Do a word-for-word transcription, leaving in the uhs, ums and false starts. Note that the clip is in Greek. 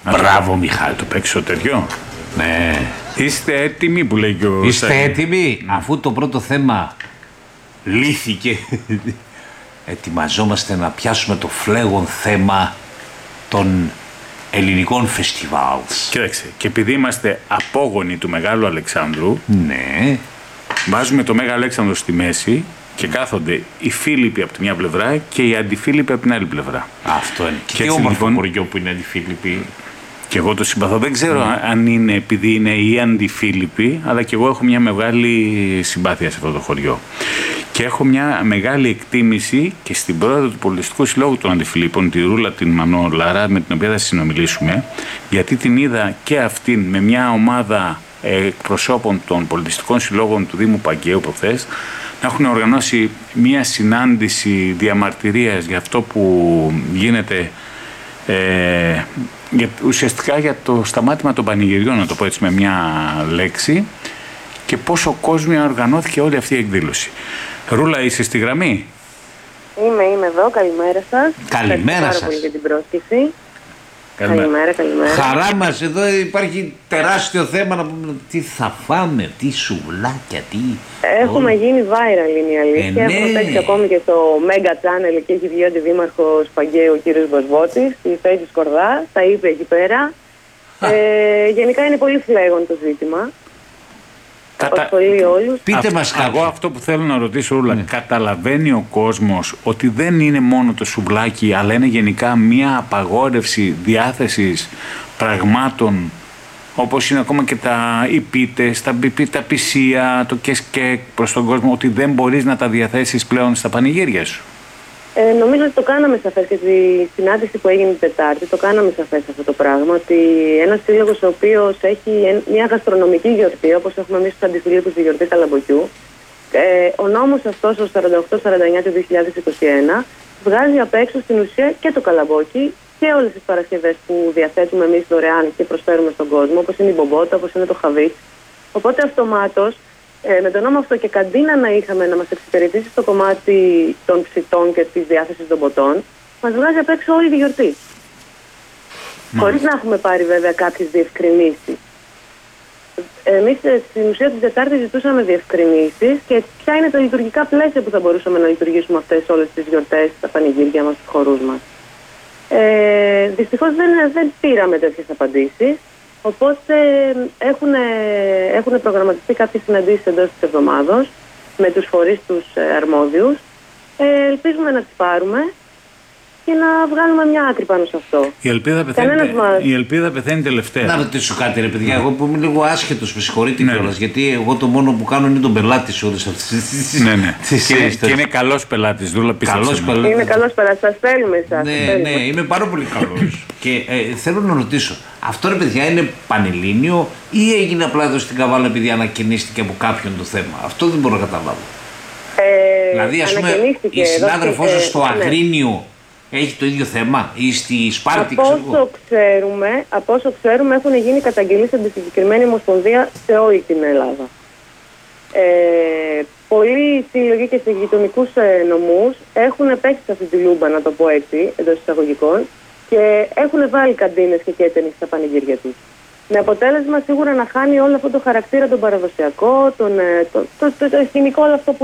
Μπράβο, Μιχάλη, το παίξει σωτεριό. Ναι. Είστε έτοιμοι που λέει και ο Είστε Σάκης. έτοιμοι, αφού το πρώτο θέμα λύθηκε. Ετοιμαζόμαστε να πιάσουμε το φλέγον θέμα των ελληνικών φεστιβάλ. Κοίταξε, και επειδή είμαστε απόγονοι του Μεγάλου Αλεξάνδρου, Ναι. βάζουμε το Μέγα Αλέξανδρο στη μέση και κάθονται οι Φίλιπποι από τη μια πλευρά και οι Αντιφίλιπποι από την άλλη πλευρά. Αυτό είναι. Και Και, έτσι, όμορφο λοιπόν, χωριό που είναι Αντιφίλιπποι. Και εγώ το συμπαθώ. Δεν ξέρω αν είναι επειδή είναι οι Αντιφίλιπποι, αλλά και εγώ έχω μια μεγάλη συμπάθεια σε αυτό το χωριό. Και έχω μια μεγάλη εκτίμηση και στην πρόεδρο του Πολιτιστικού Συλλόγου των Αντιφιλίππων, τη Ρούλα την Μανώ Λάρα, με την οποία θα συνομιλήσουμε, γιατί την είδα και αυτήν με μια ομάδα εκπροσώπων των πολιτιστικών συλλόγων του Δήμου Παγκαίου προχθές, να έχουν οργανώσει μια συνάντηση διαμαρτυρίας για αυτό που γίνεται, ε, για, ουσιαστικά για το σταμάτημα των πανηγυριών, να το πω έτσι με μια λέξη, και πόσο κόσμο οργανώθηκε όλη αυτή η εκδήλωση. Ρούλα, είσαι στη γραμμή? Είμαι, είμαι εδώ. Καλημέρα σας. Καλημέρα σας. Πάρα πολύ για την πρόσκληση. Καλημέρα. Καλημέρα, καλημέρα. Χαρά μας, εδώ υπάρχει τεράστιο θέμα να πούμε τι θα φάμε, τι σουβλάκια, τι... Έχουμε Όλο. γίνει viral, είναι η αλήθεια. Ε, ναι. Έχουμε παίξει ακόμη και στο Mega Channel και έχει βγει ο αντιδήμαρχος Παγκαίου, ο κύριος Μποσβότης, η Φέση Σκορδά, τα είπε εκεί πέρα. Ε, γενικά είναι πολύ φλέγον το ζήτημα. Κατα... Απασχολεί όλους. Πείτε Αυ- μας Εγώ κάτι. αυτό που θέλω να ρωτήσω, Ρούλα, Ναι. καταλαβαίνει ο κόσμος ότι δεν είναι μόνο το σουβλάκι, αλλά είναι γενικά μια απαγόρευση διάθεσης πραγμάτων, όπως είναι ακόμα και τα οι πίτες, τα, πι- τα πισία, το κεσκέκ προς τον κόσμο, ότι δεν μπορείς να τα διαθέσεις πλέον στα πανηγύρια σου? Ε, νομίζω ότι το κάναμε σαφές και στη συνάντηση που έγινε την Τετάρτη. Το κάναμε σαφές αυτό το πράγμα. Ότι ένας σύλλογος ο οποίος έχει μια γαστρονομική γιορτή, όπως έχουμε εμείς στους Αντιφιλίππους τη γιορτή Καλαμποκιού, ε, ο νόμος αυτός, ο σαράντα οκτώ σαράντα εννιά του δύο χιλιάδες είκοσι ένα, βγάζει απ' έξω στην ουσία και το καλαμπόκι και όλες τις παρασκευές που διαθέτουμε εμείς δωρεάν και προσφέρουμε στον κόσμο, όπως είναι η μπομπότα, όπως είναι το χαβί. Οπότε αυτομάτως, Ε, με τον νόμο αυτό και καντίνα να είχαμε να μας εξυπηρετήσει στο κομμάτι των ψητών και της διάθεσης των ποτών, μας βγάζει απ' έξω όλη τη γιορτή. Mm. Χωρίς να έχουμε πάρει βέβαια κάποιες διευκρινήσεις. Εμείς ε, στην ουσία την Τετάρτη ζητούσαμε διευκρινήσεις και ποια είναι τα λειτουργικά πλαίσια που θα μπορούσαμε να λειτουργήσουμε αυτές όλες τις γιορτές, τα πανηγύρια μας, τους χορούς μας. Ε, δυστυχώς δεν, δεν πήραμε τέτοιες απαντήσεις. Οπότε έχουν, έχουν προγραμματιστεί κάποιες συναντήσεις εντός της εβδομάδος με τους φορείς τους αρμόδιους. Ε, ελπίζουμε να τις πάρουμε και να βγάλουμε μια άκρη πάνω σε αυτό. Η ελπίδα πεθαίνει, μας... η ελπίδα πεθαίνει τελευταία. Να ρωτήσω κάτι, ρε παιδιά. Εγώ που είμαι λίγο άσχετος, με συγχωρείτε Ναι, κιόλας, ναι. γιατί εγώ το μόνο που κάνω είναι τον πελάτη σε όλες αυτές τις. Ναι, ναι. τις και, είναι, ιστορίες. και είναι καλός πελάτης, Ρούλα, πίστεψε Καλός με. πελάτης. Είναι καλός πελάτης, σας θέλουμε εσάς. Ναι, σας θέλουμε. ναι, είμαι πάρα πολύ καλός. Και ε, θέλω να ρωτήσω, αυτό ρε παιδιά είναι πανελλήνιο ή έγινε απλά εδώ στην Καβάλα επειδή ανακοινίστηκε από κάποιον το θέμα? Αυτό δεν μπορώ να καταλάβω. Ε, Δηλαδή, ας πούμε, ανακοινήθηκε η εδώ συνάδελφός και- σας στο ναι. Αγρίνιο έχει το ίδιο θέμα ή στη Σπάρτη, Από ξέρω εγώ? όσο, ξέρουμε, από όσο ξέρουμε έχουν γίνει καταγγελίες από τη συγκεκριμένη ομοσπονδία σε όλη την Ελλάδα. Ε, πολλοί σύλλογοι και σε γειτονικούς ε, νομούς έχουν παίξει σε αυτή τη λούμπα, να το πω έτσι, εντός εισαγωγικών, και έχουν βάλει καντίνες και catering στα πανηγύρια τους. Με αποτέλεσμα σίγουρα να χάνει όλο αυτό το χαρακτήρα τον παραδοσιακό, τον, ε, το, το, το, το εθνικό όλο αυτό που